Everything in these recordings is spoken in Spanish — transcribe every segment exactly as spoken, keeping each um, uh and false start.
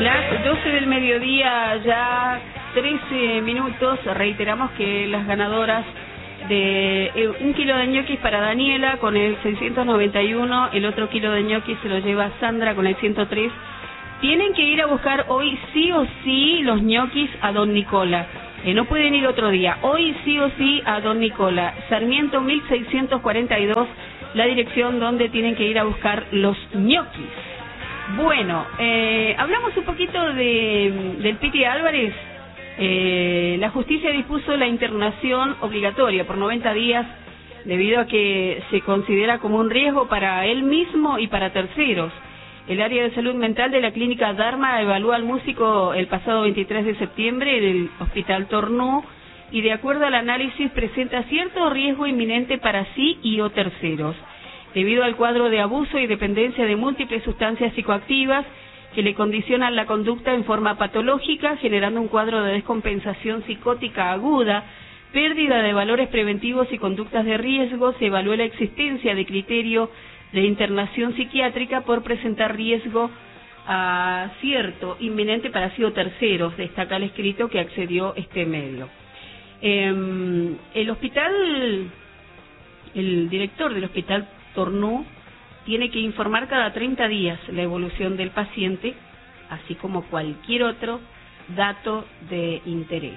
Las doce del mediodía, ya trece minutos, reiteramos que las ganadoras de eh, un kilo de ñoquis para Daniela con el seiscientos noventa y uno, el otro kilo de ñoquis se lo lleva Sandra con el ciento tres. Tienen que ir a buscar hoy sí o sí los ñoquis a Don Nicola. Eh, no pueden ir otro día. Hoy sí o sí a Don Nicola. Sarmiento mil seiscientos cuarenta y dos, la dirección donde tienen que ir a buscar los ñoquis. Bueno, eh, hablamos un poquito de, del Piti Álvarez. Eh, la justicia dispuso la internación obligatoria por noventa días debido a que se considera como un riesgo para él mismo y para terceros. El área de salud mental de la clínica Dharma evaluó al músico el pasado veintitrés de septiembre en el hospital Tornú y de acuerdo al análisis presenta cierto riesgo inminente para sí y o terceros, debido al cuadro de abuso y dependencia de múltiples sustancias psicoactivas que le condicionan la conducta en forma patológica, generando un cuadro de descompensación psicótica aguda, pérdida de valores preventivos y conductas de riesgo. Se evaluó la existencia de criterio de internación psiquiátrica por presentar riesgo a cierto inminente para sí o terceros, destaca el escrito que accedió este medio. Eh, el hospital, el director del hospital Tornú tiene que informar cada treinta días la evolución del paciente, así como cualquier otro dato de interés.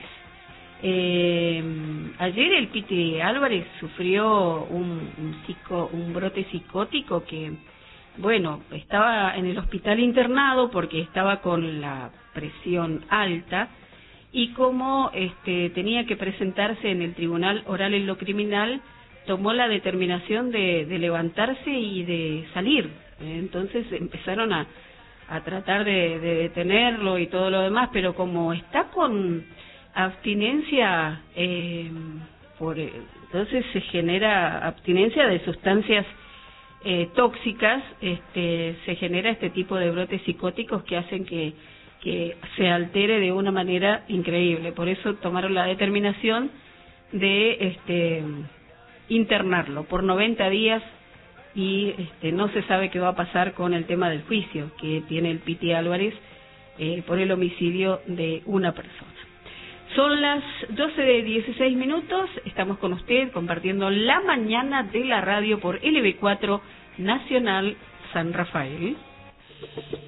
Eh, ayer el Piti Álvarez sufrió un, un, psico, un brote psicótico que, bueno, estaba en el hospital internado porque estaba con la presión alta y como este, tenía que presentarse en el Tribunal Oral en lo Criminal, tomó la determinación de, de levantarse y de salir. Entonces empezaron a, a tratar de, de detenerlo y todo lo demás, pero como está con abstinencia, eh, por, entonces se genera abstinencia de sustancias eh, tóxicas, este, se genera este tipo de brotes psicóticos que hacen que, que se altere de una manera increíble. Por eso tomaron la determinación de este, internarlo por noventa días y este, no se sabe qué va a pasar con el tema del juicio que tiene el Piti Álvarez eh, por el homicidio de una persona. Son las doce de dieciséis minutos, estamos con usted compartiendo la mañana de la radio por L B cuatro Nacional San Rafael.